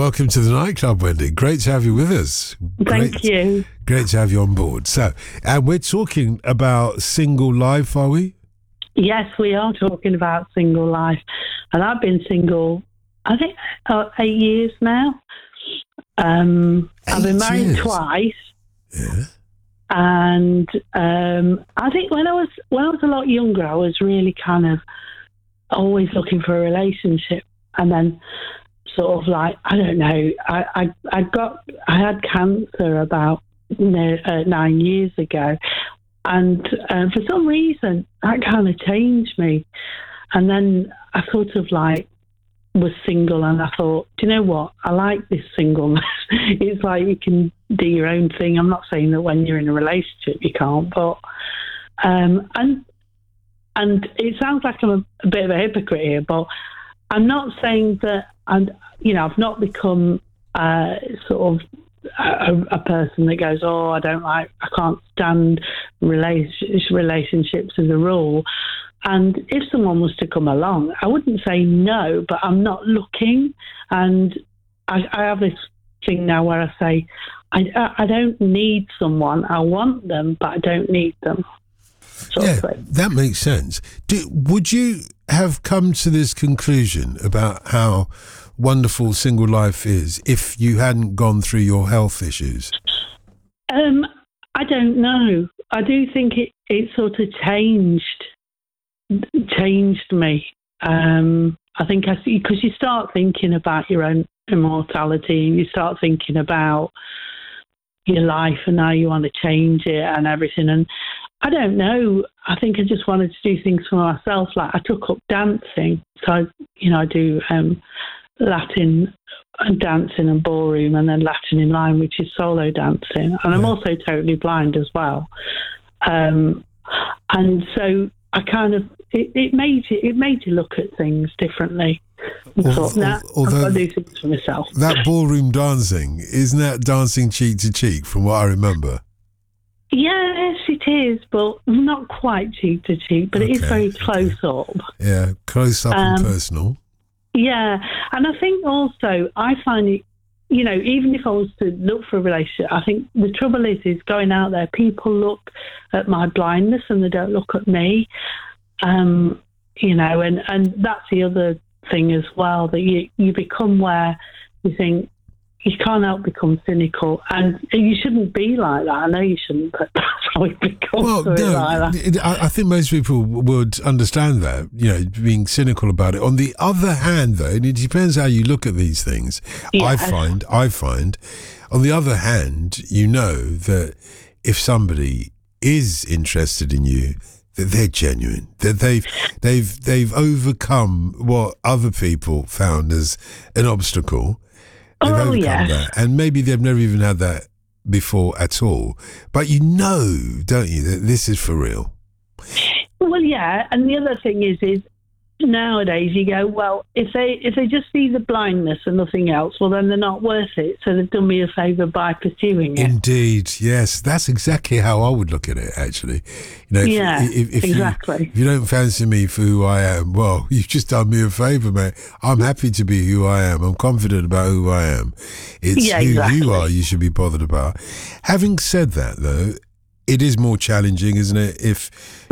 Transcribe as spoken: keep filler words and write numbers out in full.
welcome to the nightclub, Wendy. Great to have you with us. Thank great, you. Great to have you on board. So, and we're talking about single life, are we? Yes, we are talking about single life. And I've been single, I think, uh, eight years now. Um, I've been married years. twice. Yeah. And um, I think when I was when I was a lot younger, I was really kind of always looking for a relationship. And then sort of like, I don't know, I, I, I got, I had cancer about you know, uh, nine years ago. And uh, for some reason, that kind of changed me. And then I sort of like was single and I thought, do you know what? I like this singleness. It's like you can do your own thing. I'm not saying that when you're in a relationship you can't, but um, and and it sounds like I'm a, a bit of a hypocrite here, but I'm not saying that I'm, you know, I've not become uh, sort of a, a person that goes, oh, I don't like, I can't stand relationships, relationships as a rule. And if someone was to come along, I wouldn't say no, but I'm not looking. And I, I have this thing now where I say, I, I don't need someone. I want them, but I don't need them. Sort Yeah, that makes sense. Do, would you have come to this conclusion about how wonderful single life is if you hadn't gone through your health issues? Um, I don't know. I do think it, it sort of changed, changed me. Um, I think I see, because you start thinking about your own immortality and you start thinking about your life and how you want to change it and everything. And I don't know. I think I just wanted to do things for myself. Like I took up dancing. So, I, you know, I do um, Latin dancing and ballroom and then Latin in line, which is solo dancing. And I'm Yeah. also totally blind as well. Um, and so I kind of, it, it made you, it made you look at things differently. And Al- thought, nah, although- I've got to do things for myself. That ballroom dancing, isn't that dancing cheek to cheek from what I remember? Yes, it is, but not quite cheek to cheek, but it is Okay, very okay. close up. Yeah, close up and Um, personal. Yeah, and I think also I find it, you know, even if I was to look for a relationship, I think the trouble is, is going out there, people look at my blindness and they don't look at me, um, you know, and, and that's the other thing as well, that you, you become where you think, you can't help become cynical, and you shouldn't be like that. I know you shouldn't, but that's how we become Well, to it no, like that. it- I I think most people would understand that, you know, being cynical about it. On the other hand, though, and it depends how you look at these things. I Yes. find, I find, on the other hand, you know that if somebody is interested in you, that they're genuine, that they've they've they've overcome what other people found as an obstacle. They've Oh, overcome yes. that, and maybe they've never even had that before at all. But you know, don't you, that this is for real? Well, yeah, and the other thing is, is nowadays you go, well, if they if they just see the blindness and nothing else, well, then they're not worth it. So they've done me a favour by pursuing it. Indeed, yes, that's exactly how I would look at it. Actually, you know, if, Yeah, if, if exactly. You, if you don't fancy me for who I am, well, you've just done me a favour, mate. I'm happy to be who I am. I'm confident about who I am. It's Yeah, who exactly. you are you should be bothered about. Having said that, though, it is more challenging, isn't it? If